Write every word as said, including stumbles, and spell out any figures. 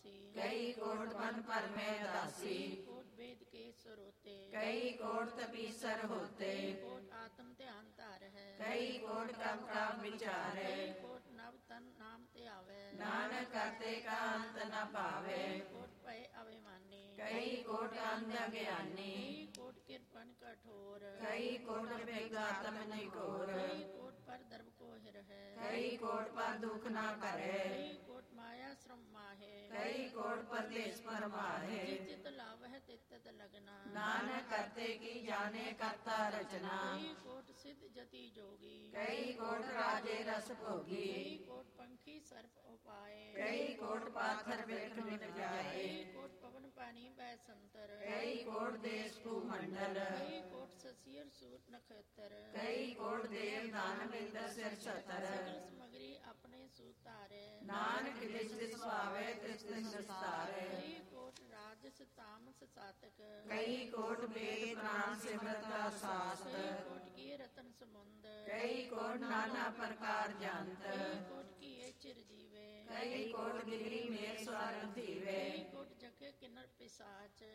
ਵਾਸੀ। ਕਈ ਕੋਟ ਮਨ ਭਰਮੇ ਦਾਸੀ। ਕੋਟ ਵੇਦ ਕੇ ਸਰੋਤੇ। ਕਈ ਕੋਟ ਤਪੀਸਰ ਹੋਤੇ। ਕੋਟ ਆਤਮ ਧਿਆਨ ਧਾਰ ਹੈ। ਕਈ ਕੋਟ ਕਮ ਕਾਮ ਵਿਚਾਰੇ। ਕਈ ਕੋਟ ਨਵ ਤਨ ਨਾਮ ਤੇ ਆਵੇ। ਨਾਨਕ ਕਰਤੇ ਕਾ ਅੰਤ ਨ ਭਾਵੇ। ਕੋਟ ਭਏ ਅਭਿਮਾਨੀ। ਕਈ ਕੋਟ ਅੰਧ ਗਿਆਨੀ। ਕਈ ਕੋਟ ਕਿਰਪਨ ਕਠੋਰ। ਕਈ ਕੋਟ ਬੇਗਾਤਮ ਨਿਕੋਰ। ਕਈ ਕੋਟ ਪਰ ਦਰਬ ਕੋ ਹਿਰ ਹੈ। ਕਈ ਕੋਟ ਪਰ ਦੁਖ ਨਾ ਕਰੇ। ਕਈ ਕੋਟ ਮਾਇਆ ਸ਼ਰਮ ਮਾਹੇ। ਕਈ ਕੋਟ ਪਰਦੇਸ ਪਰਮਾਹੇ। ਜਿਤ ਜਿਤ ਲਾਭ ਹੈ ਤਿਤ ਤਿਤ ਲਗਨਾ। ਨਾਨਕ ਕਰਤੇ ਕੀ ਜਾਣੇ ਕਰਤਾ ਰਚਨਾ। ਕਈ ਕੋਟ ਸਿੱਧ ਜਤੀ ਜੋਗੀ। ਕਈ ਕੋਟ ਰਾਜੇ ਰਸ ਭੋਗੀ। ਕਈ ਕੋਟ ਪੰਖੀ ਸਰਪ ਉਪਾਏ। ਕਈ ਕੋਟ ਪਾਥਰ ਵੇਖ ਮਿਟ ਜਾਏ। ਕਈ ਕੋਟ ਪਵਨ ਪਾਣੀ ਬੈ ਸੰਤਰ। ਕਈ ਕੋਟ ਦੇਸ ਭੂ ਮੰਡਲ। ਕਈ ਕੋਟ ਸਸੀਰ ਸੂਟ ਨਖਤਰ। ਕਈ ਕੋਟ ਦੇਵ ਦਾਨ ਬਿੰਦ ਸਿਰ ਛਤਰ। ਸਗਲ ਸਮਗਰੀ ਆਪਣੇ ਸੂਤਾਰੇ। ਨਾਨਕ ਜਿਸ ਤਿਸ ਭਾਵੇ ਤਿਸ ਤਿਸ ਦਸਤਾਰੇ। ਕਈ ਕੋਟ ਰਾਜਸ ਤਾਮਸ ਸਾਤਕ। ਕਈ ਕੋਟ ਵੇਦ ਪ੍ਰਾਨ ਸਿਮਰਤਾ ਸਾਸਤ। ਕਈ ਕੋਟ ਕੀ ਰਤਨ ਸਮੁੰਦ। ਕਈ ਕੋਟ ਨਾਨਾ ਪ੍ਰਕਾਰ ਜੰਤ। ਕਈ ਕੋਟ ਕੀ ਇਹ ਚਿਰ ਜੀਵੇ। ਕਈ ਕੋਟ ਗਿਰੀ ਮੇਰ ਸਵਰਨ ਧੀਵੇ। ਕਈ ਕੋਟ ਜਕੇ ਕਿਨਰ ਪਿਸਾਚ।